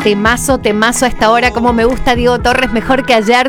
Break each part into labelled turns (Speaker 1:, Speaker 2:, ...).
Speaker 1: Temazo a esta hora, como me gusta Diego Torres, mejor que ayer,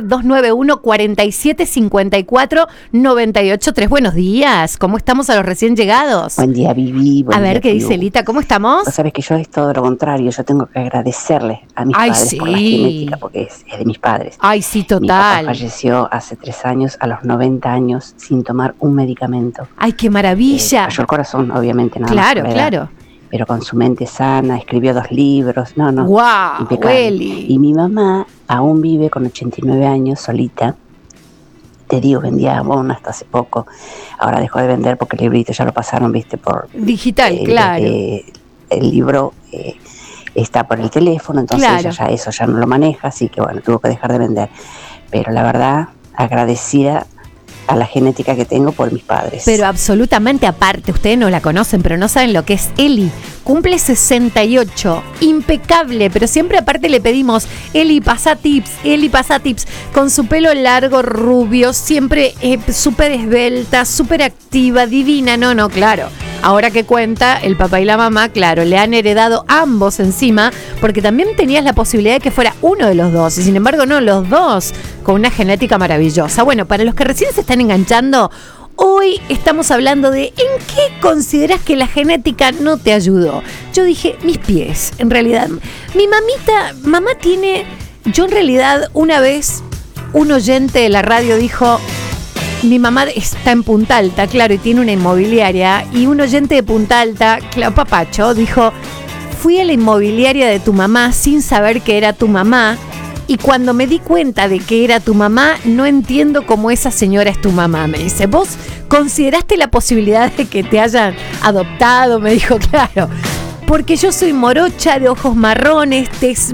Speaker 1: 291-4754-983. Buenos días, ¿cómo estamos a los recién llegados?
Speaker 2: Buen día, Vivi.
Speaker 1: A ver, ¿qué dice Lita? ¿Cómo estamos?
Speaker 2: Vos sabés que yo es todo lo contrario, yo tengo que agradecerle a mis padres por la genética, porque es de mis padres.
Speaker 1: Ay, sí, total.
Speaker 2: Mi papá falleció hace 3 años, a los 90 años, sin tomar un medicamento.
Speaker 1: Ay, qué maravilla.
Speaker 2: Falló el corazón, obviamente, nada
Speaker 1: claro,
Speaker 2: más.
Speaker 1: Claro.
Speaker 2: Pero con su mente sana, escribió 2 libros,
Speaker 1: ¡Guau!
Speaker 2: Impecable.
Speaker 1: Eli.
Speaker 2: Y mi mamá aún vive con 89 años, solita. Te digo, vendía Avon hasta hace poco. Ahora dejó de vender porque el librito ya lo pasaron, viste, por...
Speaker 1: Digital, claro.
Speaker 2: El libro está por el teléfono, entonces
Speaker 1: claro.
Speaker 2: ella ya eso ya no lo maneja, así que bueno, tuvo que dejar de vender. Pero la verdad, agradecida a la genética que tengo por mis padres.
Speaker 1: Pero absolutamente aparte, ustedes no la conocen, pero no saben lo que es Eli. Cumple 68, impecable, pero siempre aparte le pedimos, Eli, pasa tips, con su pelo largo, rubio, siempre súper esbelta, súper activa, divina, claro. Ahora que cuenta, el papá y la mamá, claro, le han heredado ambos encima, porque también tenías la posibilidad de que fuera uno de los dos, y sin embargo no, los dos, con una genética maravillosa. Bueno, para los que recién se están enganchando, hoy estamos hablando de ¿en qué consideras que la genética no te ayudó? Yo dije, mis pies, en realidad. Mi mamá tiene, yo en realidad una vez, un oyente de la radio dijo... Mi mamá está en Punta Alta, claro, y tiene una inmobiliaria. Y un oyente de Punta Alta, claro, Papacho, dijo, fui a la inmobiliaria de tu mamá sin saber que era tu mamá. Y cuando me di cuenta de que era tu mamá, no entiendo cómo esa señora es tu mamá. Me dice, ¿vos consideraste la posibilidad de que te hayan adoptado? Me dijo, claro. Porque yo soy morocha, de ojos marrones,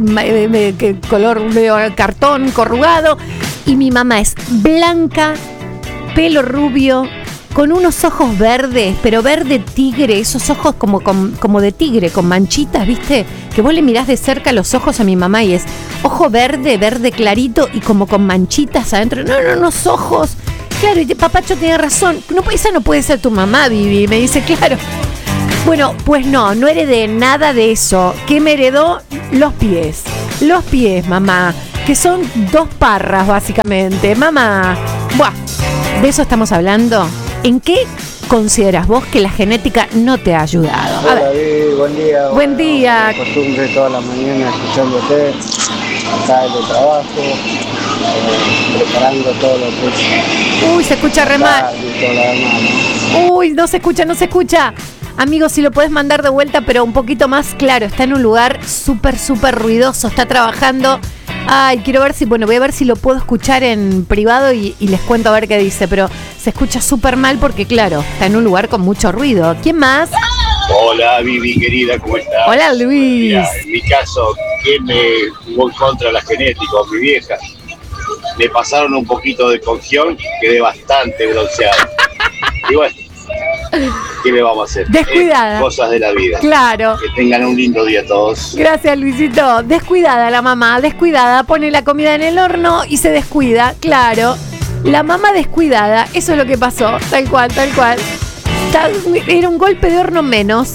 Speaker 1: color medio cartón, corrugado. Y mi mamá es blanca, pelo rubio, con unos ojos verdes, pero verde tigre, esos ojos como de tigre, con manchitas, ¿viste? Que vos le mirás de cerca los ojos a mi mamá y es ojo verde clarito y como con manchitas adentro. No, unos ojos. Claro, y Papacho tenía razón. Esa no puede ser tu mamá, Vivi. Me dice, claro. Bueno, pues no heredé nada de eso. ¿Qué me heredó? Los pies. Los pies, mamá. Que son 2 parras, básicamente. Mamá. Buah. ¿De eso estamos hablando? ¿En qué consideras vos que la genética no te ha ayudado?
Speaker 3: Hola, David, buen día.
Speaker 1: Buen día.
Speaker 3: Costumbre toda la mañana escuchándote, acá en el trabajo, preparando todo lo que es.
Speaker 1: Uy, se escucha re mal. Uy, no se escucha. Amigo, si lo podés mandar de vuelta, pero un poquito más claro. Está en un lugar súper ruidoso, está trabajando. Ay, quiero ver si, voy a ver si lo puedo escuchar en privado y les cuento a ver qué dice, pero se escucha súper mal porque, claro, está en un lugar con mucho ruido. ¿Quién más?
Speaker 4: Hola, Vivi, querida, ¿cómo estás?
Speaker 1: Hola, Luis.
Speaker 4: Mira, en mi caso, ¿quién me jugó en contra de la genética? Mi vieja. Le pasaron un poquito de cocción, quedé bastante bronceado. Y bueno, ¿qué le vamos a hacer?
Speaker 1: Descuidada.
Speaker 4: Cosas de la vida.
Speaker 1: Claro.
Speaker 4: Que tengan un lindo día todos.
Speaker 1: Gracias, Luisito. Descuidada la mamá, pone la comida en el horno y se descuida, claro. La mamá descuidada, eso es lo que pasó, tal cual. Era un golpe de horno menos.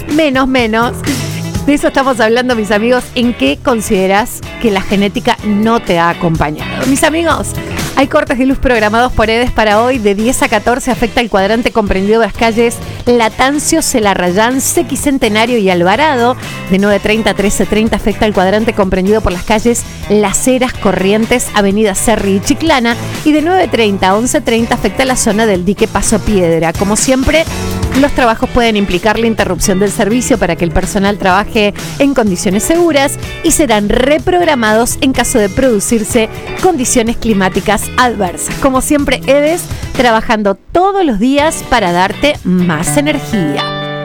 Speaker 1: De eso estamos hablando, mis amigos. ¿En qué consideras que la genética no te ha acompañado? Mis amigos, hay cortes de luz programados por EDES para hoy. De 10 a 14 afecta el cuadrante comprendido de las calles Latancio, Celarrayán, Sequicentenario y Alvarado. De 9:30 a 13:30 afecta el cuadrante comprendido por las calles Las Heras, Corrientes, Avenida Cerri y Chiclana. Y de 9:30 a 11:30 afecta la zona del dique Paso Piedra. Como siempre, los trabajos pueden implicar la interrupción del servicio para que el personal trabaje en condiciones seguras y serán reprogramados en caso de producirse condiciones climáticas adversas. Como siempre, EDES trabajando todos los días para darte más energía.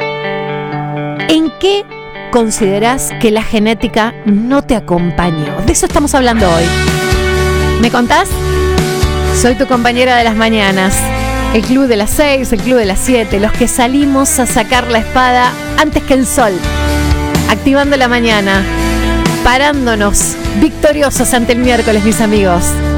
Speaker 1: ¿En qué consideras que la genética no te acompañó? De eso estamos hablando hoy. ¿Me contás? Soy tu compañera de las mañanas. El club de las 6, el club de las 7, los que salimos a sacar la espada antes que el sol, activando la mañana, parándonos victoriosos ante el miércoles, mis amigos.